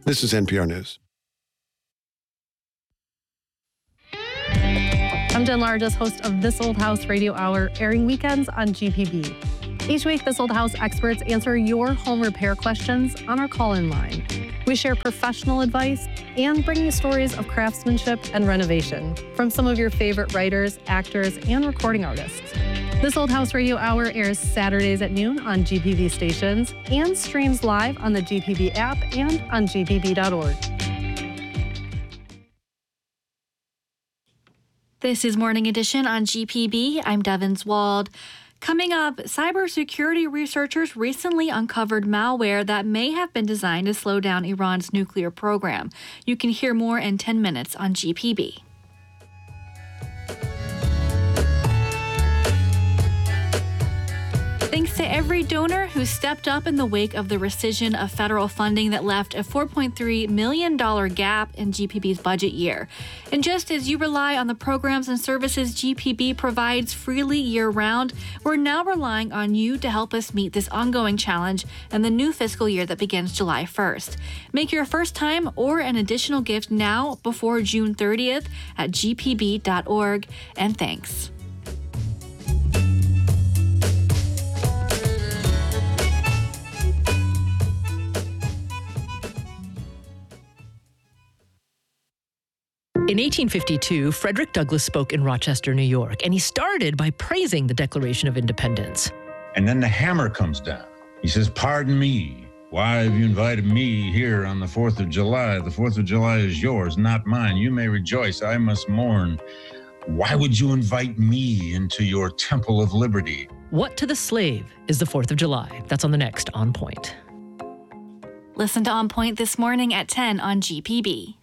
This is NPR News. I'm Jen Largess, host of This Old House Radio Hour, airing weekends on GPB. Each week, This Old House experts answer your home repair questions on our call-in line. We share professional advice and bring you stories of craftsmanship and renovation from some of your favorite writers, actors, and recording artists. This Old House Radio Hour airs Saturdays at noon on GPB stations and streams live on the GPB app and on gpb.org. This is Morning Edition on GPB. I'm Devins Wald. Coming up, cybersecurity researchers recently uncovered malware that may have been designed to slow down Iran's nuclear program. You can hear more in 10 minutes on GPB. Thanks to every donor who stepped up in the wake of the rescission of federal funding that left a $4.3 million gap in GPB's budget year. And just as you rely on the programs and services GPB provides freely year-round, we're now relying on you to help us meet this ongoing challenge in the new fiscal year that begins July 1st. Make your first time or an additional gift now before June 30th at gpb.org. And thanks. In 1852, Frederick Douglass spoke in Rochester, New York, and he started by praising the Declaration of Independence. And then the hammer comes down. He says, "Pardon me. Why have you invited me here on the 4th of July? The 4th of July is yours, not mine. You may rejoice. I must mourn. Why would you invite me into your temple of liberty?" What to the slave is the 4th of July? That's on the next On Point. Listen to On Point this morning at 10 on GPB.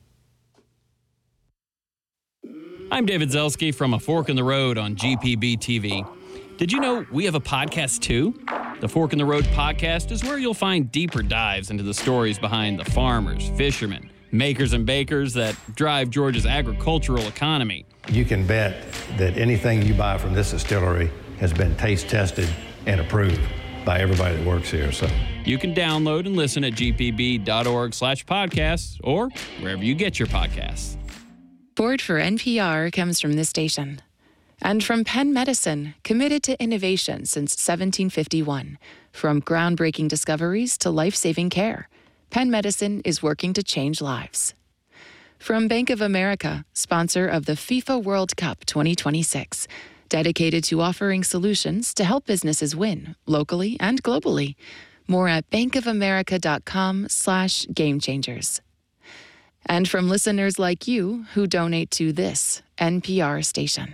I'm David Zelski from A Fork in the Road on GPB TV. Did you know we have a podcast too? The Fork in the Road podcast is where you'll find deeper dives into the stories behind the farmers, fishermen, makers and bakers that drive Georgia's agricultural economy. You can bet that anything you buy from this distillery has been taste tested and approved by everybody that works here. So you can download and listen at gpb.org/podcasts or wherever you get your podcasts. Support for NPR comes from this station and from Penn Medicine, committed to innovation since 1751. From groundbreaking discoveries to life-saving care, Penn Medicine is working to change lives. From Bank of America, sponsor of the FIFA World Cup 2026, dedicated to offering solutions to help businesses win locally and globally. More at bankofamerica.com/gamechangers. And from listeners like you who donate to this NPR station.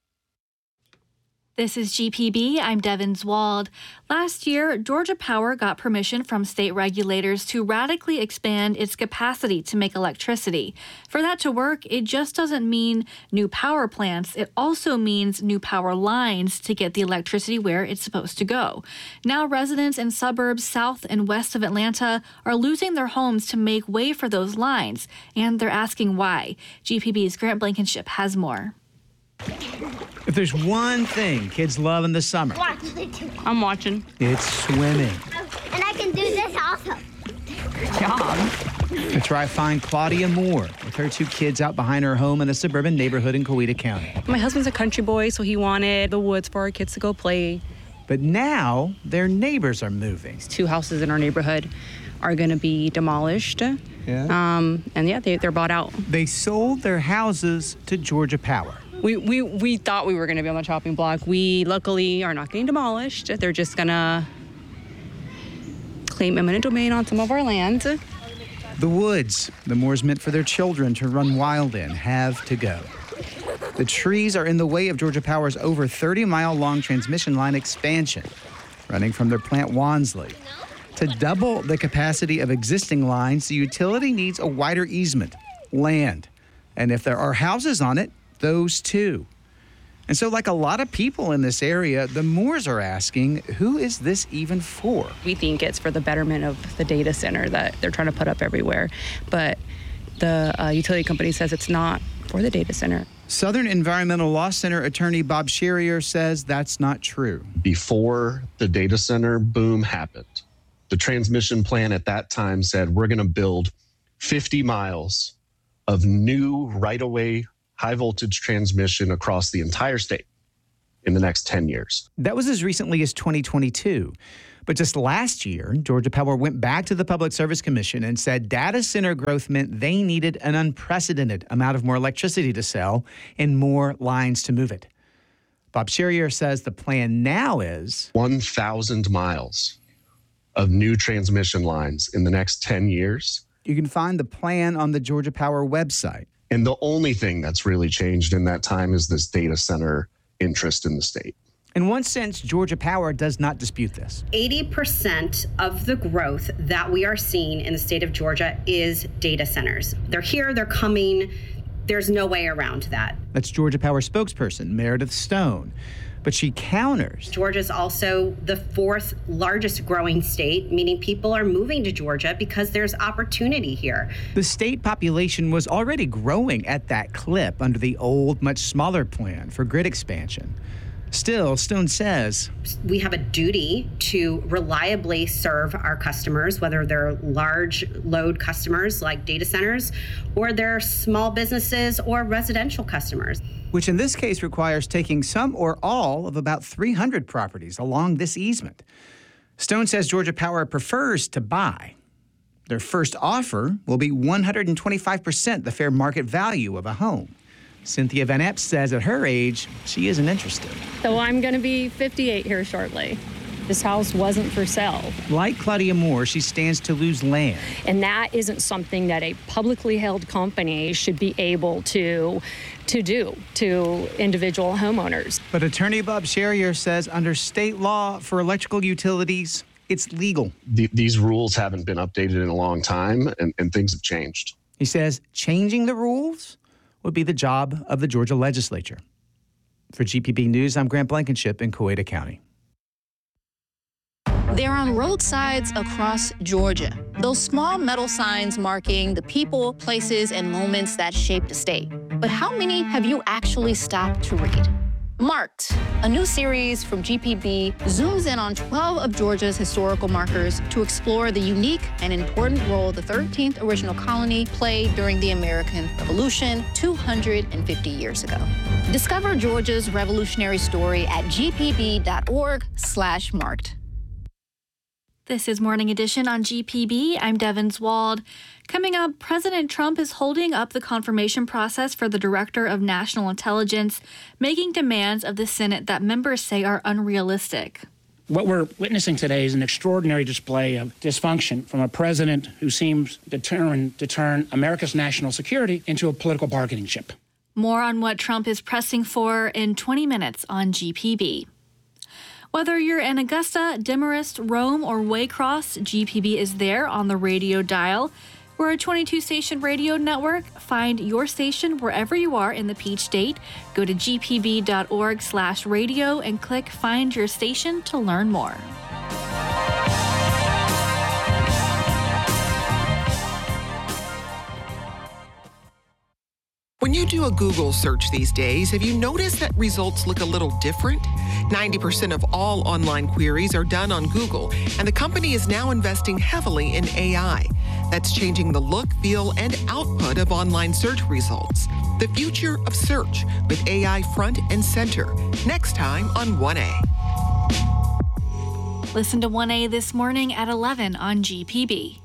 This is GPB. I'm Devins Wald. Last year, Georgia Power got permission from state regulators to radically expand its capacity to make electricity. For that to work, it just doesn't mean new power plants. It also means new power lines to get the electricity where it's supposed to go. Now, residents in suburbs south and west of Atlanta are losing their homes to make way for those lines, and they're asking why. GPB's Grant Blankenship has more. If there's one thing kids love in the summer, I'm watching. It's swimming. And I can do this also. Good job. That's right. Find Claudia Moore with her two kids out behind her home in a suburban neighborhood in Coweta County. My husband's a country boy, so he wanted the woods for our kids to go play. But now their neighbors are moving. 2 houses in our neighborhood are going to be demolished. Yeah. They're bought out. They sold their houses to Georgia Power. We thought we were going to be on the chopping block. We luckily are not getting demolished. They're just going to claim eminent domain on some of our land. The woods the Moores meant for their children to run wild in have to go. The trees are in the way of Georgia Power's over 30-mile-long transmission line expansion, running from their plant Wansley. To double the capacity of existing lines, the utility needs a wider easement, land, and if there are houses on it, those too. And so, like a lot of people in this area, the Moores are asking, who is this even for? We think it's for the betterment of the data center that they're trying to put up everywhere. But the utility company says it's not for the data center. Southern Environmental Law Center attorney Bob Sherrier says that's not true. Before the data center boom happened, the transmission plan at that time said we're going to build 50 miles of new right-of-way high-voltage transmission across the entire state in the next 10 years. That was as recently as 2022. But just last year, Georgia Power went back to the Public Service Commission and said data center growth meant they needed an unprecedented amount of more electricity to sell and more lines to move it. Bob Sherrier says the plan now is 1,000 miles of new transmission lines in the next 10 years. You can find the plan on the Georgia Power website. And the only thing that's really changed in that time is this data center interest in the state. In one sense, Georgia Power does not dispute this. 80% of the growth that we are seeing in the state of Georgia is data centers. They're here, they're coming. There's no way around that. That's Georgia Power spokesperson Meredith Stone. But she counters. Georgia is also the fourth largest growing state, meaning people are moving to Georgia because there's opportunity here. The state population was already growing at that clip under the old, much smaller plan for grid expansion. Still, Stone says, we have a duty to reliably serve our customers, whether they're large load customers like data centers, or they're small businesses or residential customers. Which in this case requires taking some or all of about 300 properties along this easement. Stone says Georgia Power prefers to buy. Their first offer will be 125% the fair market value of a home. Cynthia Van Epps says at her age, she isn't interested. So I'm going to be 58 here shortly. This house wasn't for sale. Like Claudia Moore, she stands to lose land. And that isn't something that a publicly held company should be able to do to individual homeowners. But attorney Bob Sherrier says under state law for electrical utilities, it's legal. These rules haven't been updated in a long time, and things have changed. He says changing the rules would be the job of the Georgia legislature. For GPB News, I'm Grant Blankenship in Coweta County. They're on roadsides across Georgia. Those small metal signs marking the people, places, and moments that shaped the state. But how many have you actually stopped to read? Marked, a new series from GPB, zooms in on 12 of Georgia's historical markers to explore the unique and important role the 13th original colony played during the American Revolution 250 years ago. Discover Georgia's revolutionary story at gpb.org/marked. This is Morning Edition on GPB. I'm Devin Zwald. Coming up, President Trump is holding up the confirmation process for the Director of National Intelligence, making demands of the Senate that members say are unrealistic. What we're witnessing today is an extraordinary display of dysfunction from a president who seems determined to turn America's national security into a political bargaining chip. More on what Trump is pressing for in 20 minutes on GPB. Whether you're in Augusta, Demarest, Rome, or Waycross, GPB is there on the radio dial. We're a 22-station radio network. Find your station wherever you are in the Peach State. Go to gpb.org/radio and click Find Your Station to learn more. When you do a Google search these days, have you noticed that results look a little different? 90% of all online queries are done on Google, and the company is now investing heavily in AI. That's changing the look, feel, and output of online search results. The future of search with AI front and center. Next time on 1A. Listen to 1A this morning at 11 on GPB.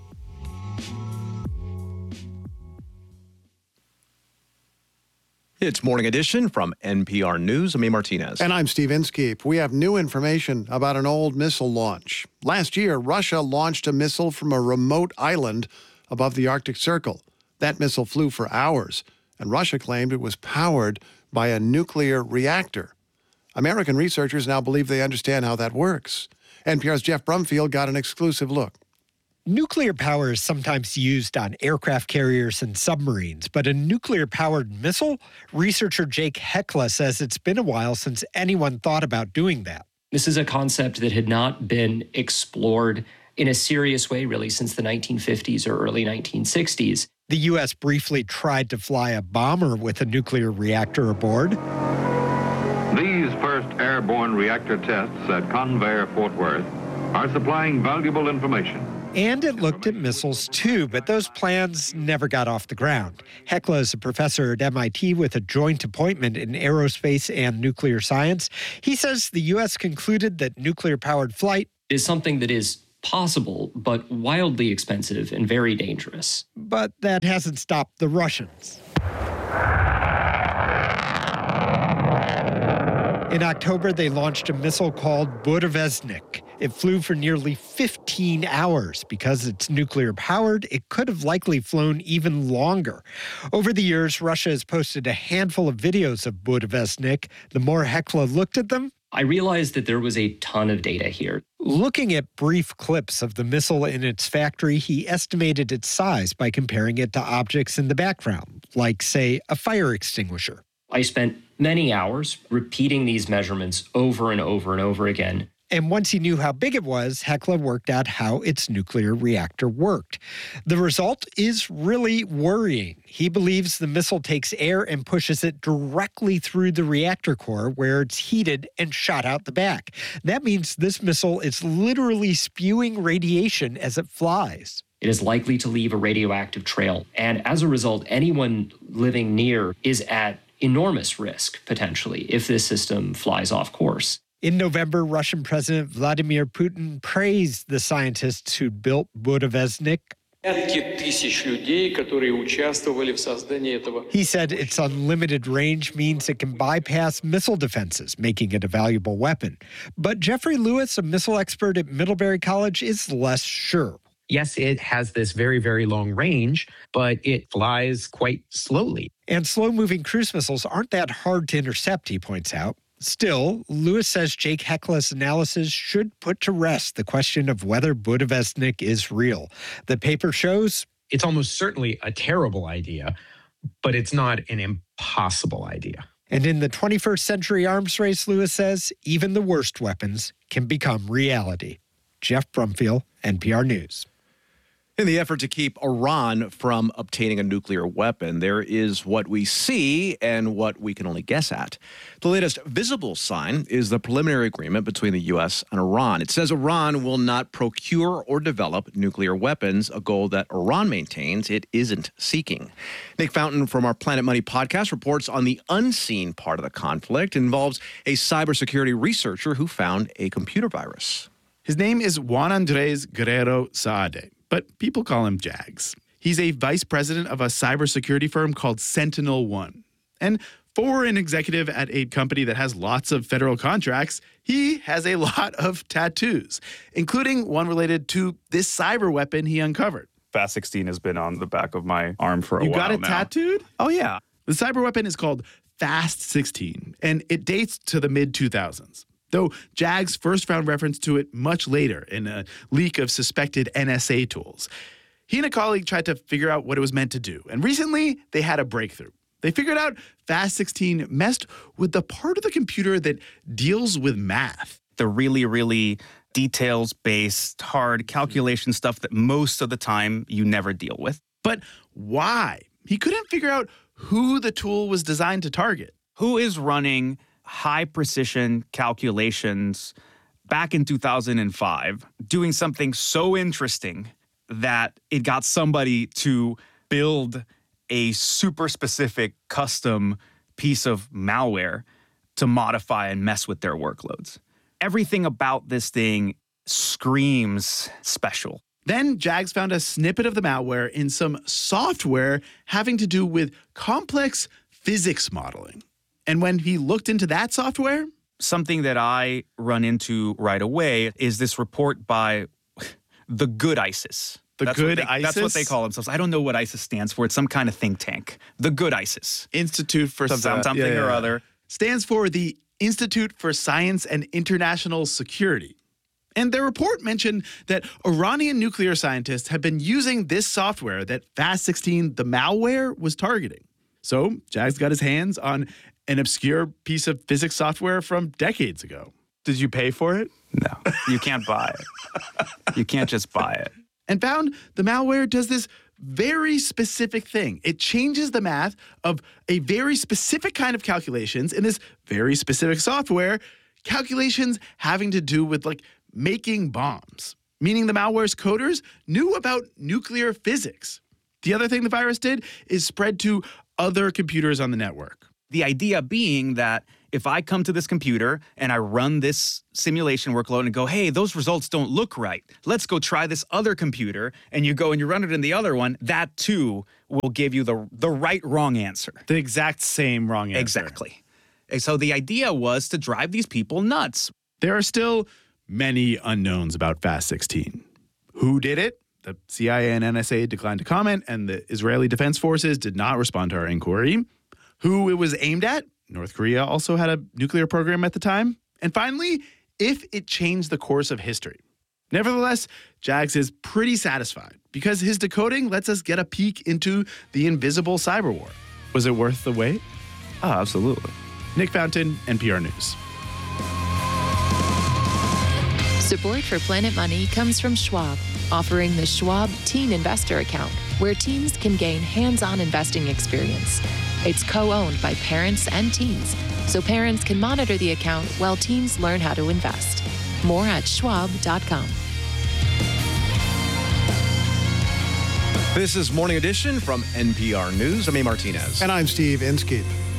It's Morning Edition from NPR News. I'm A. Martinez. And I'm Steve Inskeep. We have new information about an old missile launch. Last year, Russia launched a missile from a remote island above the Arctic Circle. That missile flew for hours, and Russia claimed it was powered by a nuclear reactor. American researchers now believe they understand how that works. NPR's Jeff Brumfield got an exclusive look. Nuclear power is sometimes used on aircraft carriers and submarines, but a nuclear-powered missile? Researcher Jake Hekla says it's been a while since anyone thought about doing that. This is a concept that had not been explored in a serious way, really, since the 1950s or early 1960s. The U.S. briefly tried to fly a bomber with a nuclear reactor aboard. These first airborne reactor tests at Convair, Fort Worth, are supplying valuable information. And it looked at missiles too, but those plans never got off the ground. Hekla is a professor at MIT with a joint appointment in aerospace and nuclear science. He says the U.S. concluded that nuclear-powered flight is something that is possible, but wildly expensive and very dangerous. But that hasn't stopped the Russians. In October, they launched a missile called Budoveznik. It flew for nearly 15 hours. Because it's nuclear-powered, it could have likely flown even longer. Over the years, Russia has posted a handful of videos of Budoveznik. The more Hekla looked at them, I realized that there was a ton of data here. Looking at brief clips of the missile in its factory, he estimated its size by comparing it to objects in the background, like, say, a fire extinguisher. I spent many hours repeating these measurements over and over and over again. And once he knew how big it was, Hekla worked out how its nuclear reactor worked. The result is really worrying. He believes the missile takes air and pushes it directly through the reactor core where it's heated and shot out the back. That means this missile is literally spewing radiation as it flies. It is likely to leave a radioactive trail. And as a result, anyone living near is at enormous risk, potentially, if this system flies off course. In November, Russian President Vladimir Putin praised the scientists who built Budoveznik. He said its unlimited range means it can bypass missile defenses, making it a valuable weapon. But Jeffrey Lewis, a missile expert at Middlebury College, is less sure. Yes, it has this very, very long range, but it flies quite slowly. And slow-moving cruise missiles aren't that hard to intercept, he points out. Still, Lewis says Jake Hekla's analysis should put to rest the question of whether Budoveznik is real. The paper shows it's almost certainly a terrible idea, but it's not an impossible idea. And in the 21st century arms race, Lewis says, even the worst weapons can become reality. Jeff Brumfield, NPR News. In the effort to keep Iran from obtaining a nuclear weapon, there is what we see and what we can only guess at. The latest visible sign is the preliminary agreement between the U.S. and Iran. It says Iran will not procure or develop nuclear weapons, a goal that Iran maintains it isn't seeking. Nick Fountain from our Planet Money podcast reports on the unseen part of the conflict. It involves a cybersecurity researcher who found a computer virus. His name is Juan Andres Guerrero Saade, but people call him Jags. He's a vice president of a cybersecurity firm called SentinelOne. And for an executive at a company that has lots of federal contracts, he has a lot of tattoos, including one related to this cyber weapon he uncovered. Fast 16 has been on the back of my arm for a while now. You got it tattooed? Oh, yeah. The cyber weapon is called Fast 16, and it dates to the mid-2000s. Though Jags first found reference to it much later in a leak of suspected NSA tools. He and a colleague tried to figure out what it was meant to do, and recently they had a breakthrough. They figured out Fast 16 messed with the part of the computer that deals with math. The really, really details-based, hard calculation stuff that most of the time you never deal with. But why? He couldn't figure out who the tool was designed to target. Who is running high-precision calculations back in 2005, doing something so interesting that it got somebody to build a super specific custom piece of malware to modify and mess with their workloads. Everything about this thing screams special. Then Jags found a snippet of the malware in some software having to do with complex physics modeling. And when he looked into that software, something that I run into right away is this report by the Good ISIS. ISIS? That's what they call themselves. I don't know what ISIS stands for. It's some kind of think tank. The Good ISIS. Institute for something or other. Stands for the Institute for Science and International Security. And their report mentioned that Iranian nuclear scientists have been using this software that Fast 16, the malware, was targeting. So Jags got his hands on an obscure piece of physics software from decades ago. Did you pay for it? No, you can't buy it. You can't just buy it. And found the malware does this very specific thing. It changes the math of a very specific kind of calculations in this very specific software, calculations having to do with like making bombs. meaning the malware's coders knew about nuclear physics. The other thing the virus did is spread to other computers on the network. The idea being that if I come to this computer and I run this simulation workload and go, hey, those results don't look right. Let's go try this other computer. And you go and you run it in the other one. That too will give you the right wrong answer. The exact same wrong answer. Exactly. And so the idea was to drive these people nuts. There are still many unknowns about FAST-16. Who did it? The CIA and NSA declined to comment, and the Israeli Defense Forces did not respond to our inquiry. Who it was aimed at? North Korea also had a nuclear program at the time. And finally, if it changed the course of history. Nevertheless, Jags is pretty satisfied because his decoding lets us get a peek into the invisible cyber war. Was it worth the wait? Oh, absolutely. Nick Fountain, NPR News. Support for Planet Money comes from Schwab, offering the Schwab Teen Investor Account, where teens can gain hands-on investing experience. It's co-owned by parents and teens, so parents can monitor the account while teens learn how to invest. More at schwab.com. This is Morning Edition from NPR News. I'm A. Martinez. And I'm Steve Inskeep.